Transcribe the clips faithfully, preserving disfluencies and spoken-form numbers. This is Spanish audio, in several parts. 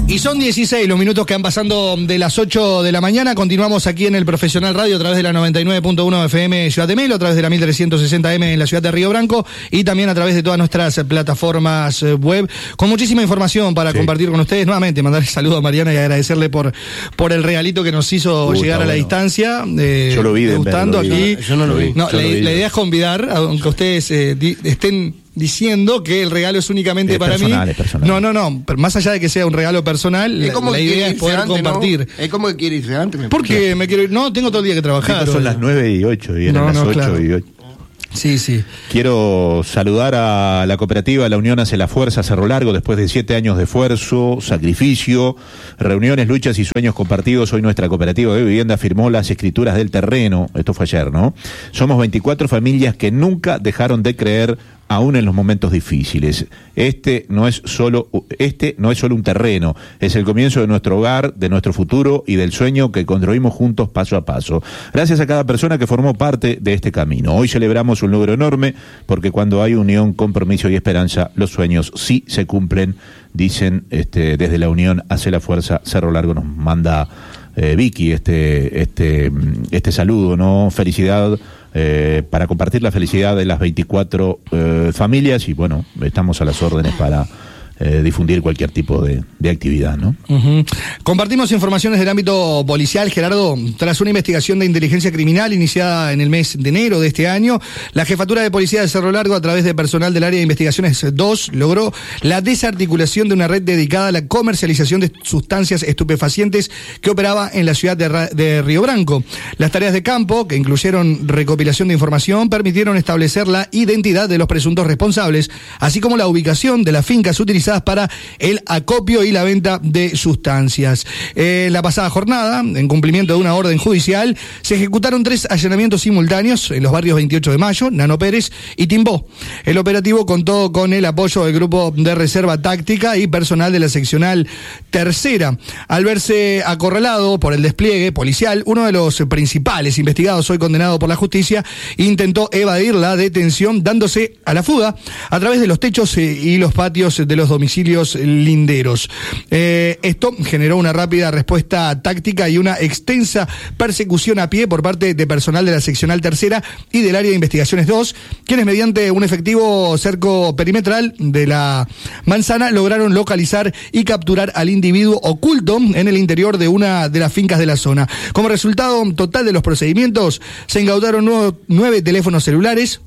Y son dieciséis los minutos que han pasado de las ocho de la mañana. Continuamos aquí en el Profesional Radio a través de la noventa y nueve punto uno F M Ciudad de Melo, a través de la mil trescientos sesenta M en la ciudad de Río Branco y también a través de todas nuestras plataformas web, con muchísima información para sí. compartir con ustedes. Nuevamente, mandar el saludo a Mariana y agradecerle por, por el regalito que nos hizo uh, llegar a la bueno. distancia. Eh, Yo lo vi, gustando de aquí. No, yo no lo vi. No, yo la, lo vi. la idea es convidar, aunque ustedes eh, di, estén diciendo que el regalo es únicamente es para personal, mí. Es personal. No, no, no. Pero más allá de que sea un regalo personal, es como la idea es poder antes, compartir. ¿no? Es como que quiere irse antes. Me Porque me quiero ir. No, tengo todo el día que trabajar. Son las nueve y ocho y eran no, las no, ocho claro. y ocho. Sí, sí. Quiero saludar a la cooperativa La Unión Hace la Fuerza Cerro Largo, después de siete años de esfuerzo, sacrificio, reuniones, luchas y sueños compartidos. Hoy nuestra cooperativa de vivienda firmó las escrituras del terreno. Esto fue ayer, ¿no? Somos veinticuatro familias que nunca dejaron de creer, aún en los momentos difíciles. Este no es solo, este no es solo un terreno, es el comienzo de nuestro hogar, de nuestro futuro y del sueño que construimos juntos paso a paso. Gracias a cada persona que formó parte de este camino. Hoy celebramos un logro enorme, porque cuando hay unión, compromiso y esperanza, los sueños sí se cumplen, dicen este, desde La Unión Hace la Fuerza Cerro Largo. Nos manda eh, Vicky este, este, este saludo, ¿no? Felicidad. Eh, para compartir la felicidad de las veinticuatro eh, familias y bueno, estamos a las órdenes para eh, difundir cualquier tipo de, de actividad, ¿no? Uh-huh. Compartimos informaciones del ámbito policial, Gerardo. Tras una investigación de inteligencia criminal iniciada en el mes de enero de este año, la Jefatura de Policía de Cerro Largo, a través de personal del área de investigaciones dos, logró la desarticulación de una red dedicada a la comercialización de sustancias estupefacientes que operaba en la ciudad de, Ra- de Río Branco. Las tareas de campo, que incluyeron recopilación de información, permitieron establecer la identidad de los presuntos responsables, así como la ubicación de las fincas utilizadas para el acopio y la venta de sustancias. En la pasada jornada, en cumplimiento de una orden judicial, se ejecutaron tres allanamientos simultáneos en los barrios veintiocho de mayo, Nano Pérez y Timbó. El operativo contó con el apoyo del Grupo de Reserva Táctica y personal de la seccional tercera. Al verse acorralado por el despliegue policial, uno de los principales investigados, hoy condenado por la justicia, intentó evadir la detención dándose a la fuga a través de los techos y los patios de los domicilios linderos. Eh, esto generó una rápida respuesta táctica y una extensa persecución a pie por parte de personal de la seccional tercera y del área de investigaciones dos, quienes mediante un efectivo cerco perimetral de la manzana lograron localizar y capturar al individuo oculto en el interior de una de las fincas de la zona. Como resultado total de los procedimientos, se incautaron nueve, nueve teléfonos celulares,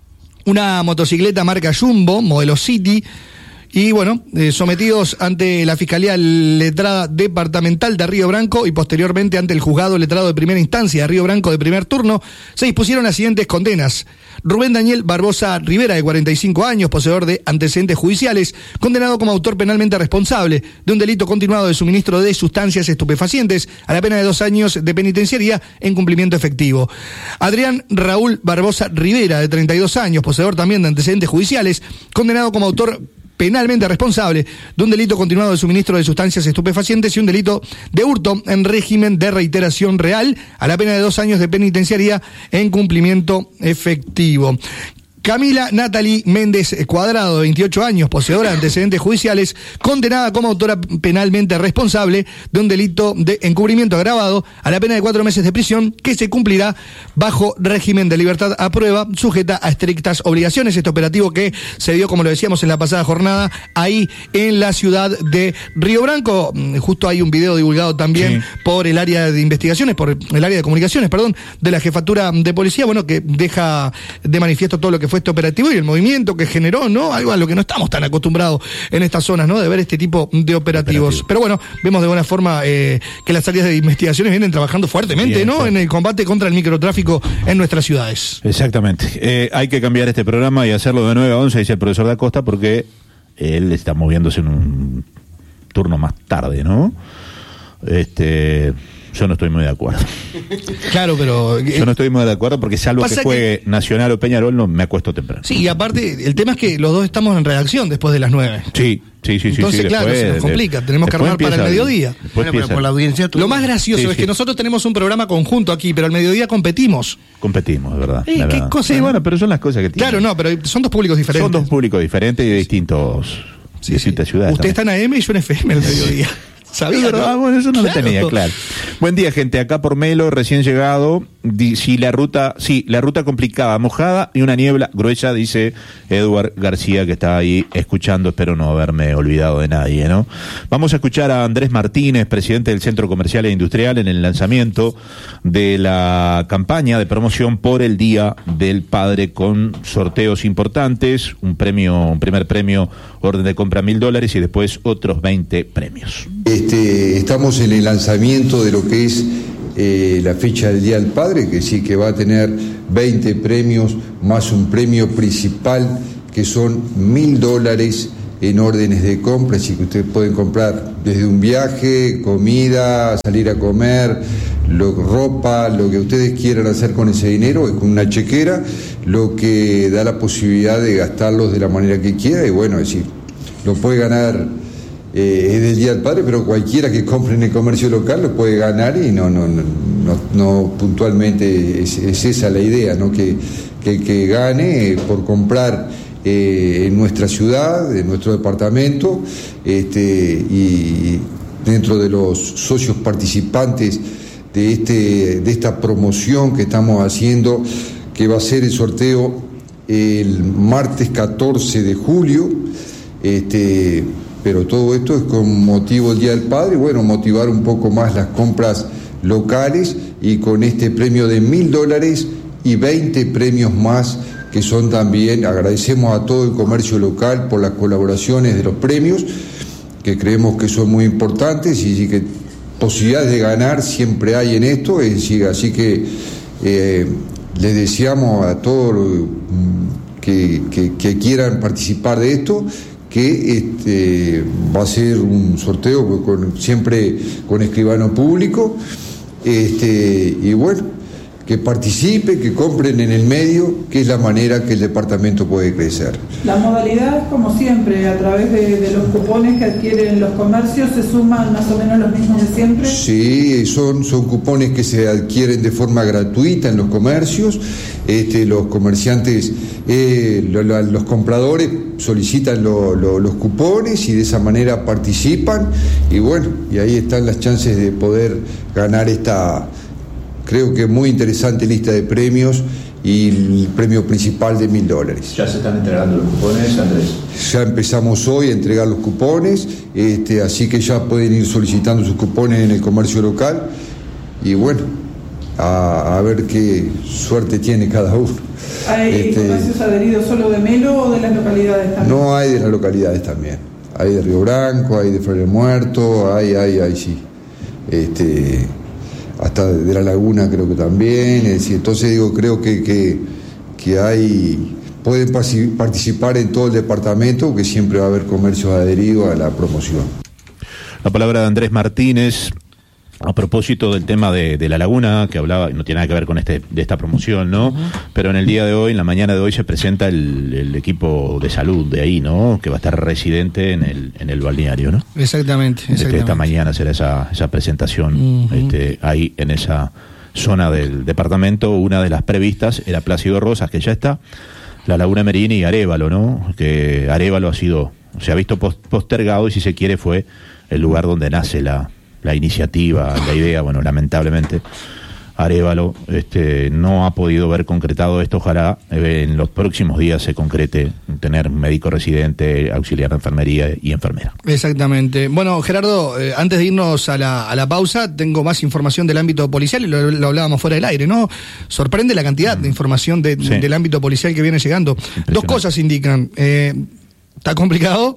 una motocicleta marca Jumbo, modelo City, y bueno, eh, sometidos ante la Fiscalía Letrada Departamental de Río Branco y posteriormente ante el Juzgado Letrado de Primera Instancia de Río Branco de primer turno, se dispusieron las siguientes condenas. Rubén Daniel Barbosa Rivera, de cuarenta y cinco años, poseedor de antecedentes judiciales, condenado como autor penalmente responsable de un delito continuado de suministro de sustancias estupefacientes a la pena de dos años de penitenciaría en cumplimiento efectivo. Adrián Raúl Barbosa Rivera, de treinta y dos años, poseedor también de antecedentes judiciales, condenado como autor penalmente responsable de un delito continuado de suministro de sustancias estupefacientes y un delito de hurto en régimen de reiteración real a la pena de dos años de penitenciaría en cumplimiento efectivo. Camila Natalie Méndez Cuadrado, de veintiocho años, poseedora de antecedentes judiciales, condenada como autora penalmente responsable de un delito de encubrimiento agravado a la pena de cuatro meses de prisión que se cumplirá bajo régimen de libertad a prueba, sujeta a estrictas obligaciones. Este operativo que se dio, como lo decíamos en la pasada jornada, ahí en la ciudad de Río Branco. Justo hay un video divulgado también sí. por el área de investigaciones, por el área de comunicaciones, perdón, de la Jefatura de Policía, bueno, que deja de manifiesto todo lo que fue este operativo y el movimiento que generó, ¿no? Algo a lo que no estamos tan acostumbrados en estas zonas, ¿no? De ver este tipo de operativos. Operativo. Pero bueno, vemos de buena forma eh, que las áreas de investigaciones vienen trabajando fuertemente, Bien, ¿no? Sí. En el combate contra el microtráfico en nuestras ciudades. Exactamente. Eh, hay que cambiar este programa y hacerlo de nueve a once, dice el profesor Da Costa, porque él está moviéndose en un turno más tarde, ¿no? Este... Yo no estoy muy de acuerdo. Claro, pero... Yo no estoy muy de acuerdo porque salvo que juegue que... Nacional o Peñarol, no me acuesto temprano. Sí, y aparte, el tema es que los dos estamos en redacción después de las nueve. Sí, sí, sí. Entonces, sí, claro, después, se nos complica. Tenemos que armar para el mediodía. Bueno, pero por la audiencia... Lo más gracioso sí, es sí. que nosotros tenemos un programa conjunto aquí, pero al mediodía competimos. Competimos, de verdad. Eh, ¿Qué verdad. cosa? Sí, bueno, pero son las cosas que tienen. Claro, no, pero son dos públicos diferentes. Son dos públicos diferentes y de distintos... Sí, distintas sí. ciudades. Usted también. está en A M y yo en F M el mediodía. Sabía, ¿no? Ah, bueno, eso no Claro. lo tenía, claro. Buen día, gente. Acá por Melo, recién llegado. Di, si la ruta, sí, la ruta complicada, mojada y una niebla gruesa, dice Edward García, que está ahí escuchando. Espero no haberme olvidado de nadie, ¿no? Vamos a escuchar a Andrés Martínez, presidente del Centro Comercial e Industrial, en el lanzamiento de la campaña de promoción por el Día del Padre, con sorteos importantes, un premio, un primer premio, orden de compra mil dólares, y después otros veinte premios. Este, estamos en el lanzamiento de lo que es eh, la fecha del Día del Padre, que sí que va a tener veinte premios más un premio principal que son mil dólares en órdenes de compra, así que ustedes pueden comprar desde un viaje, comida, salir a comer, lo, ropa, lo que ustedes quieran hacer con ese dinero, con una chequera, lo que da la posibilidad de gastarlos de la manera que quiera. Y bueno, es decir, lo puede ganar, eh, es del Día del Padre, pero cualquiera que compre en el comercio local lo puede ganar, y no, no, no, no, no puntualmente es, es esa la idea, ¿no? Que, que, que gane eh, por comprar eh, en nuestra ciudad, en nuestro departamento, este, y dentro de los socios participantes de, este, de esta promoción que estamos haciendo, que va a ser el sorteo el martes catorce de julio, este, pero todo esto es con motivo del Día del Padre, bueno, motivar un poco más las compras locales, y con este premio de mil dólares y veinte premios más, que son también, agradecemos a todo el comercio local por las colaboraciones de los premios, que creemos que son muy importantes, y, y que posibilidades de ganar siempre hay en esto, es decir, así que eh, les deseamos a todos que, que, que quieran participar de esto, que este, va a ser un sorteo con, siempre con escribano público, este, y bueno, que participe, que compren en el medio, que es la manera que el departamento puede crecer. La modalidad es como siempre, a través de, de los cupones que adquieren los comercios, ¿se suman más o menos los mismos de siempre? Sí, son, son cupones que se adquieren de forma gratuita en los comercios. Este, los comerciantes, eh, lo, lo, los compradores solicitan lo, lo, los cupones, y de esa manera participan, y bueno, y ahí están las chances de poder ganar esta, creo que muy interesante lista de premios, y el premio principal de mil dólares. ¿Ya se están entregando los cupones, Andrés? Ya empezamos hoy a entregar los cupones, este, así que ya pueden ir solicitando sus cupones en el comercio local, y bueno, a, a ver qué suerte tiene cada uno. ¿Hay este, comercios adheridos solo de Melo o de las localidades también? No, hay de las localidades también. Hay de Río Branco, hay de Flores Muerto, hay, hay, hay, sí. Este... hasta de la Laguna creo que también, es decir, entonces digo, creo que, que, que hay, pueden participar en todo el departamento, que siempre va a haber comercios adheridos a la promoción. La palabra de Andrés Martínez, a propósito del tema de, de la Laguna, que hablaba, no tiene nada que ver con este de esta promoción, ¿no? Uh-huh. Pero en el día de hoy, en la mañana de hoy, se presenta el, el equipo de salud de ahí, ¿no? Que va a estar residente en el en el balneario, ¿no? Exactamente, exactamente. Este, esta mañana será esa, esa presentación, uh-huh. este, ahí en esa zona del departamento. Una de las previstas era Plácido Rosas, que ya está, la Laguna Merini y Arévalo, ¿no? Que Arévalo ha sido, se ha visto postergado, y si se quiere fue el lugar donde nace la la iniciativa, la idea. Bueno, lamentablemente Arévalo este, no ha podido ver concretado esto. Ojalá eh, en los próximos días se concrete tener médico residente, auxiliar de enfermería y enfermera. Exactamente. Bueno, Gerardo, eh, antes de irnos a la, a la pausa, tengo más información del ámbito policial, y lo, lo hablábamos fuera del aire, ¿no? Sorprende la cantidad mm. de información de, sí. del ámbito policial que viene llegando. Dos cosas indican, eh, está complicado,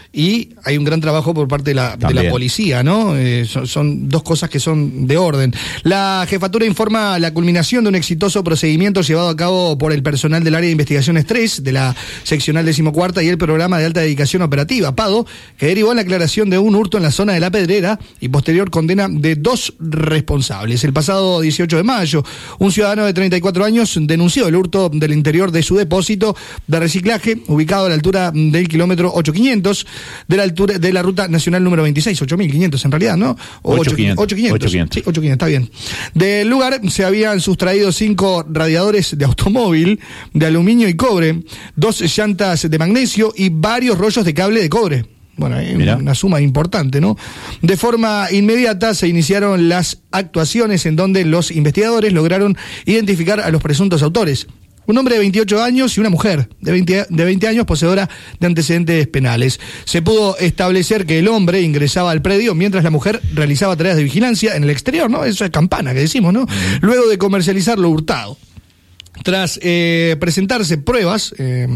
y hay un gran trabajo por parte de la, de la policía, ¿no? Eh, son, son dos cosas que son de orden. La jefatura informa la culminación de un exitoso procedimiento llevado a cabo por el personal del área de investigaciones tres de la seccional decimocuarta y el programa de alta dedicación operativa, PADO, que derivó en la aclaración de un hurto en la zona de La Pedrera y posterior condena de dos responsables. El pasado dieciocho de mayo, un ciudadano de treinta y cuatro años denunció el hurto del interior de su depósito de reciclaje, ubicado a la altura del kilómetro ocho mil quinientos, de la altura de la ruta nacional número veintiséis, ocho mil quinientos en realidad, ¿no? O ocho mil quinientos. ocho mil quinientos. Sí, ocho mil quinientos, está bien. Del lugar se habían sustraído cinco radiadores de automóvil de aluminio y cobre, dos llantas de magnesio y varios rollos de cable de cobre. Bueno, hay una suma importante, ¿no? De forma inmediata se iniciaron las actuaciones en donde los investigadores lograron identificar a los presuntos autores. Un hombre de veintiocho años y una mujer de veinte, de veinte años poseedora de antecedentes penales. Se pudo establecer que el hombre ingresaba al predio mientras la mujer realizaba tareas de vigilancia en el exterior, ¿no? Eso es campana que decimos, ¿no? Luego de comercializar lo hurtado. Tras eh, presentarse pruebas... Eh,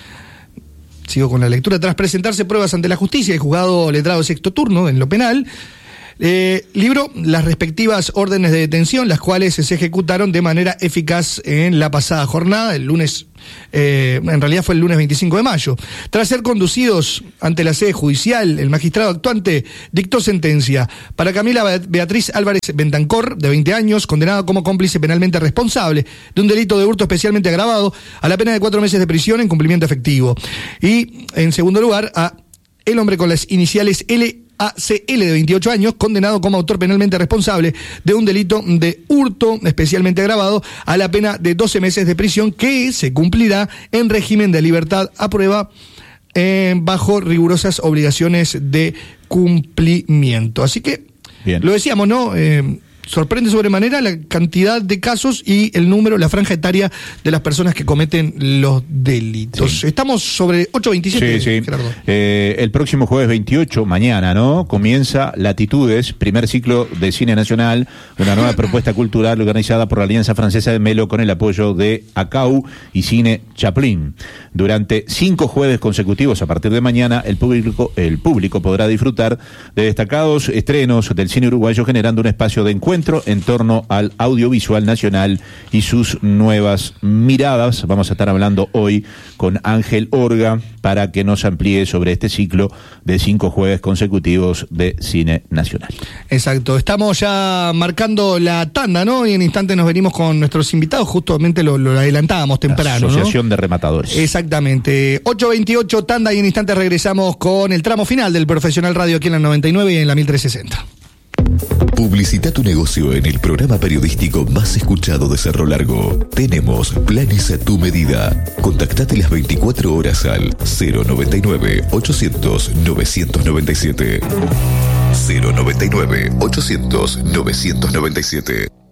Sigo con la lectura. Tras presentarse pruebas ante la justicia, el juzgado letrado sexto turno en lo penal eh, libró las respectivas órdenes de detención, las cuales se ejecutaron de manera eficaz en la pasada jornada, el lunes, eh, en realidad fue el lunes veinticinco de mayo. Tras ser conducidos ante la sede judicial, el magistrado actuante dictó sentencia para Camila Beatriz Álvarez Bentancor, de veinte años, condenada como cómplice penalmente responsable de un delito de hurto especialmente agravado, a la pena de cuatro meses de prisión en cumplimiento efectivo. Y, en segundo lugar, a el hombre con las iniciales L A C L, de veintiocho años, condenado como autor penalmente responsable de un delito de hurto especialmente agravado, a la pena de doce meses de prisión que se cumplirá en régimen de libertad a prueba eh, bajo rigurosas obligaciones de cumplimiento. Así que, bien, lo decíamos, ¿no? Eh, sorprende sobremanera la cantidad de casos y el número, la franja etaria de las personas que cometen los delitos. Sí. Estamos sobre ocho veintisiete, sí, sí. Gerardo. Eh, el próximo jueves veintiocho, mañana, ¿no? Comienza Latitudes, primer ciclo de cine nacional, una nueva propuesta cultural organizada por la Alianza Francesa de Melo con el apoyo de ACAU y Cine Chaplin. Durante cinco jueves consecutivos a partir de mañana, el público, el público podrá disfrutar de destacados estrenos del cine uruguayo, generando un espacio de encuentro en torno al audiovisual nacional y sus nuevas miradas. Vamos a estar hablando hoy con Ángel Orga para que nos amplíe sobre este ciclo de cinco jueves consecutivos de cine nacional. Exacto, estamos ya marcando la tanda, ¿no? Y en instantes nos venimos con nuestros invitados, justamente lo, lo adelantábamos temprano, Asociación ¿no? de Rematadores. Exactamente, ocho veintiocho, tanda, y en instantes regresamos con el tramo final del Profesional Radio aquí en la noventa y nueve y en la mil trescientos sesenta. Publicita tu negocio en el programa periodístico más escuchado de Cerro Largo. Tenemos planes a tu medida. Contactate las veinticuatro horas al cero noventa y nueve, ochocientos, novecientos noventa y siete. cero noventa y nueve, ochocientos, novecientos noventa y siete.